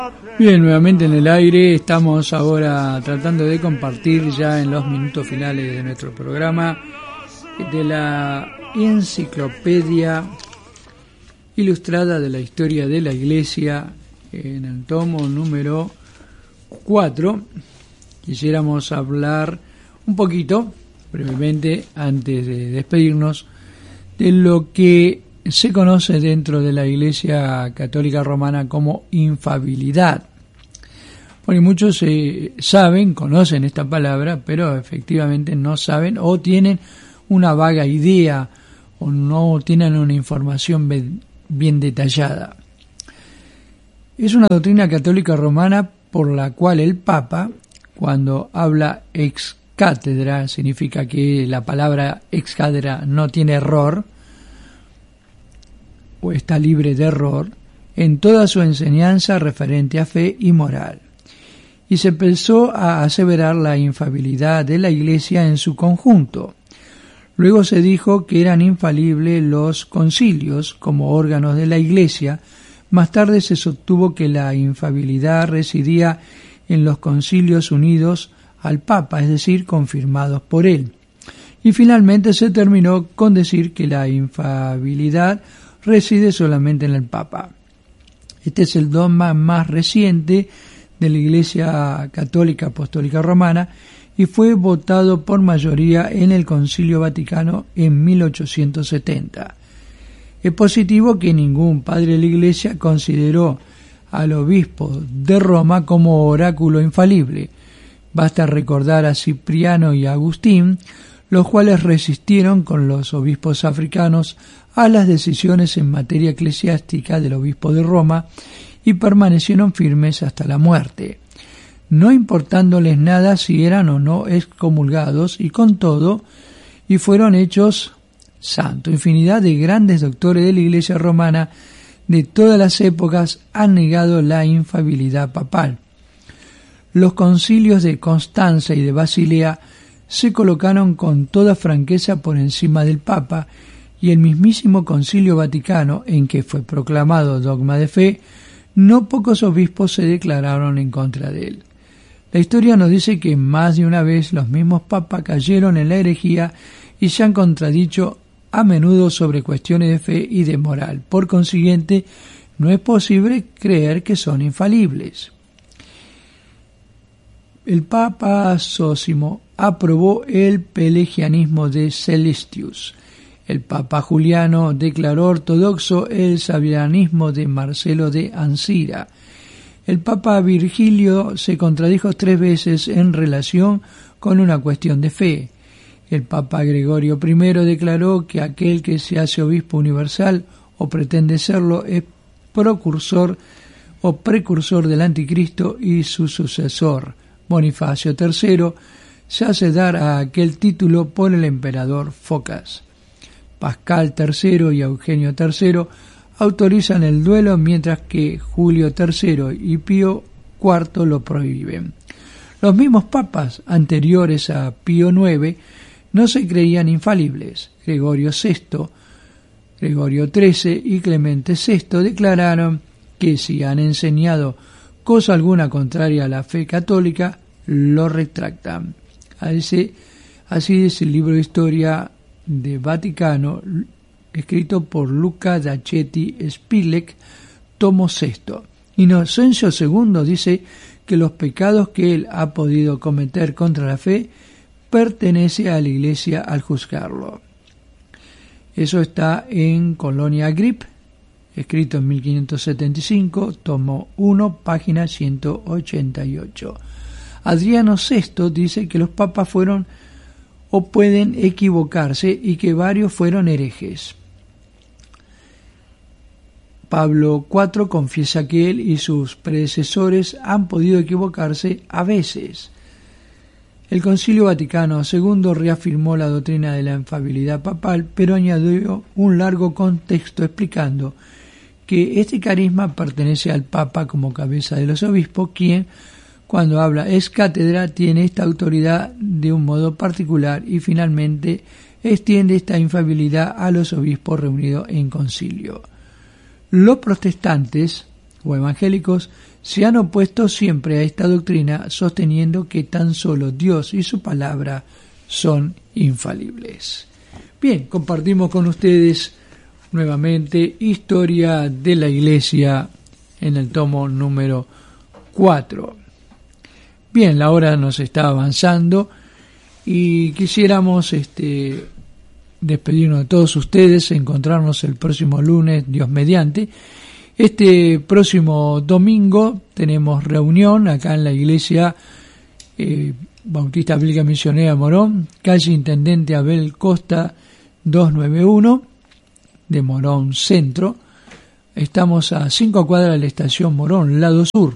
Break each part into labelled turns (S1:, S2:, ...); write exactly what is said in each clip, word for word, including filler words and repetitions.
S1: Bien, nuevamente en el aire, estamos ahora tratando de compartir ya en los minutos finales de nuestro programa de la enciclopedia ilustrada de la historia de la Iglesia en el tomo número cuatro. Quisiéramos hablar un poquito, brevemente, antes de despedirnos, de lo que se conoce dentro de la Iglesia Católica Romana como infalibilidad. Porque muchos eh, saben, conocen esta palabra, pero efectivamente no saben o tienen una vaga idea o no tienen una información bien, bien detallada. Es una doctrina católica romana por la cual el Papa, cuando habla ex cátedra, significa que la palabra ex cátedra no tiene error, o está libre de error, en toda su enseñanza referente a fe y moral. Y se empezó a aseverar la infalibilidad de la Iglesia en su conjunto. Luego se dijo que eran infalibles los concilios como órganos de la Iglesia. Más tarde se sostuvo que la infalibilidad residía en los concilios unidos al Papa, es decir, confirmados por él. Y finalmente se terminó con decir que la infalibilidad reside solamente en el Papa. Este es el dogma más reciente de la Iglesia Católica Apostólica Romana y fue votado por mayoría en el Concilio Vaticano en mil ochocientos setenta. Es positivo que ningún padre de la Iglesia consideró al obispo de Roma como oráculo infalible. Basta recordar a Cipriano y Agustín, los cuales resistieron con los obispos africanos a las decisiones en materia eclesiástica del obispo de Roma y permanecieron firmes hasta la muerte, no importándoles nada si eran o no excomulgados, y con todo, y fueron hechos santos. Infinidad de grandes doctores de la Iglesia romana de todas las épocas han negado la infalibilidad papal. Los concilios de Constanza y de Basilea se colocaron con toda franqueza por encima del Papa, y el mismísimo Concilio Vaticano, en que fue proclamado dogma de fe, no pocos obispos se declararon en contra de él. La historia nos dice que más de una vez los mismos papas cayeron en la herejía y se han contradicho a menudo sobre cuestiones de fe y de moral. Por consiguiente, no es posible creer que son infalibles. El Papa Zósimo aprobó el pelagianismo de Celestius. El Papa Juliano declaró ortodoxo el sabianismo de Marcelo de Ancira. El Papa Virgilio se contradijo tres veces en relación con una cuestión de fe. El Papa Gregorio primero declaró que aquel que se hace obispo universal o pretende serlo es precursor o precursor del anticristo y su sucesor. Bonifacio tercero se hace dar a aquel título por el emperador Focas. Pascal tercero y Eugenio tercero autorizan el duelo, mientras que Julio tercero y Pío cuarto lo prohíben. Los mismos papas anteriores a Pío noveno no se creían infalibles. Gregorio sexto, Gregorio trece y Clemente sexto declararon que si han enseñado cosa alguna contraria a la fe católica, lo retractan. Así, así es el libro de historia de Vaticano, escrito por Luca Dacetti Spilek, tomo sexto. Inocencio segundo dice que los pecados que él ha podido cometer contra la fe pertenece a la Iglesia al juzgarlo. Eso está en Colonia Grip, escrito en mil quinientos setenta y cinco, tomo uno, página ciento ochenta y ocho. Adriano sexto dice que los papas fueron o pueden equivocarse y que varios fueron herejes. Pablo cuarto confiesa que él y sus predecesores han podido equivocarse a veces. El Concilio Vaticano segundo reafirmó la doctrina de la infalibilidad papal, pero añadió un largo contexto explicando que este carisma pertenece al Papa como cabeza de los obispos, quien, cuando habla ex cátedra, tiene esta autoridad de un modo particular, y finalmente extiende esta infalibilidad a los obispos reunidos en concilio. Los protestantes o evangélicos se han opuesto siempre a esta doctrina, sosteniendo que tan solo Dios y su palabra son infalibles. Bien, compartimos con ustedes nuevamente Historia de la Iglesia en el tomo número cuatro. Bien, la hora nos está avanzando y quisiéramos este, despedirnos de todos ustedes, encontrarnos el próximo lunes, Dios mediante. Este próximo domingo tenemos reunión acá en la iglesia eh, Bautista Bíblica Misionera Morón, calle Intendente Abel Costa doscientos noventa y uno de Morón Centro. Estamos a cinco cuadras de la estación Morón, lado sur.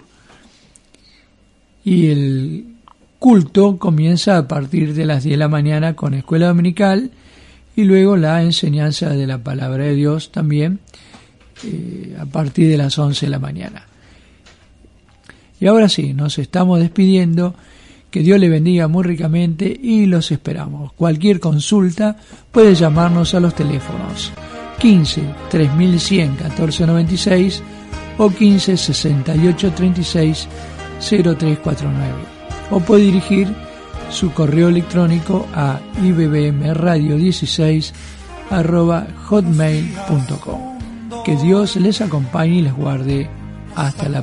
S1: Y el culto comienza a partir de las diez de la mañana con escuela dominical y luego la enseñanza de la palabra de Dios también eh, a partir de las once de la mañana. Y ahora sí, nos estamos despidiendo. Que Dios le bendiga muy ricamente y los esperamos. Cualquier consulta puede llamarnos a los teléfonos quince, tres mil cien, catorce noventa y seis o quince, sesenta y ocho, treinta y seis, cero tres cuarenta y nueve, o puede dirigir su correo electrónico a i b b m radio dieciséis arroba hotmail punto com. Que Dios les acompañe y les guarde hasta la próxima.